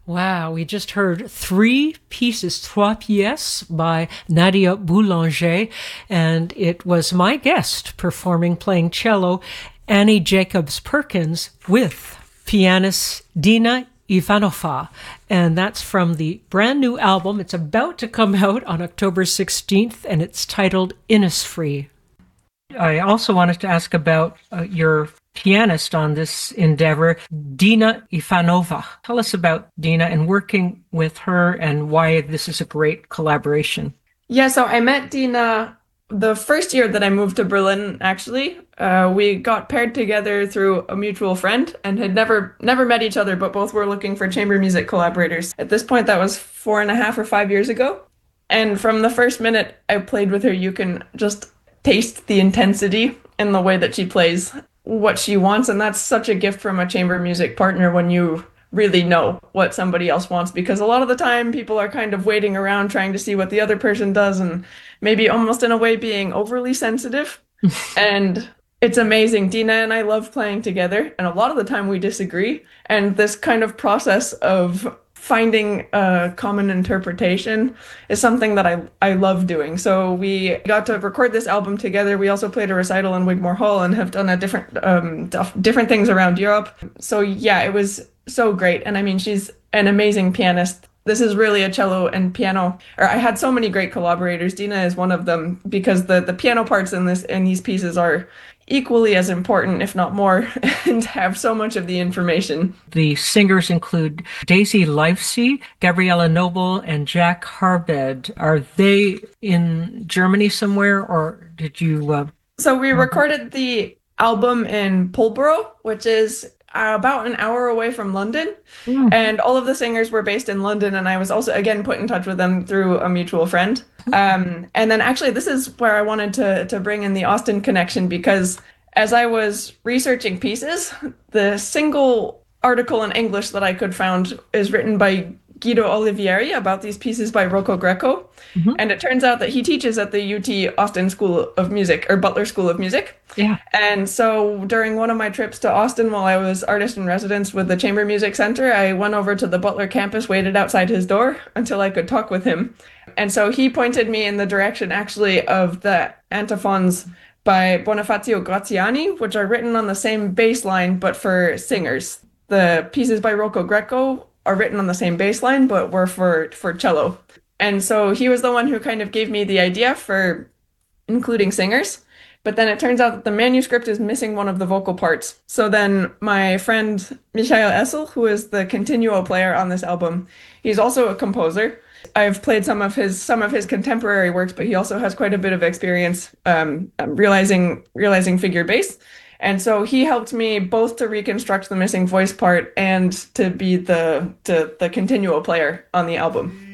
Wow, we just heard three pieces, trois pièces by Nadia Boulanger, and it was my guest performing, playing cello, Annie Jacobs Perkins with pianist Dina Ivanova. And that's from the brand new album. It's about to come out on October 16th, and it's titled Innisfree. I also wanted to ask about your pianist on this endeavor, Dina Ivanova. Tell us about Dina and working with her and why this is a great collaboration. Yeah, so I met Dina the first year that I moved to Berlin, actually. We got paired together through a mutual friend and had never met each other, but both were looking for chamber music collaborators. At this point, that was 4.5 or 5 years ago. And from the first minute I played with her, you can just taste the intensity in the way that she plays what she wants. And that's such a gift from a chamber music partner when you really know what somebody else wants, because a lot of the time people are kind of waiting around trying to see what the other person does and maybe almost in a way being overly sensitive. And it's amazing. Dina and I love playing together, and a lot of the time we disagree. And this kind of process of finding a common interpretation is something that I love doing. So we got to record this album together. We also played a recital in Wigmore Hall and have done a different things around Europe. So yeah, it was so great. And I mean, she's an amazing pianist. This is really a cello and piano. Or I had so many great collaborators. Dina is one of them because the piano parts in these pieces are equally as important, if not more, and have so much of the information. The singers include Daisy Livesey, Gabriella Noble, and Jack Harbed. Are they in Germany somewhere, or did you? So we recorded the album in Pulborough, which is about an hour away from London. Mm. And all of the singers were based in London. And I was also, again, put in touch with them through a mutual friend. And then actually, this is where I wanted to bring in the Austin connection, because as I was researching pieces, the single article in English that I could found is written by Guido Olivieri about these pieces by Rocco Greco. Mhm. And it turns out that he teaches at the UT Austin School of Music, or Butler School of Music. Yeah. And so during one of my trips to Austin while I was artist in residence with the Chamber Music Center, I went over to the Butler campus, waited outside his door until I could talk with him. And so he pointed me in the direction actually of the antiphons by Bonifacio Graziani, which are written on the same bass line but for singers. The pieces by Rocco Greco are written on the same bass line but were for cello. And so he was the one who kind of gave me the idea for including singers. But then it turns out that the manuscript is missing one of the vocal parts. So then my friend Michael Essel, who is the continuo player on this album, he's also a composer. I've played some of his contemporary works, but he also has quite a bit of experience realizing figure bass. And so he helped me both to reconstruct the missing voice part and to be the continuo player on the album.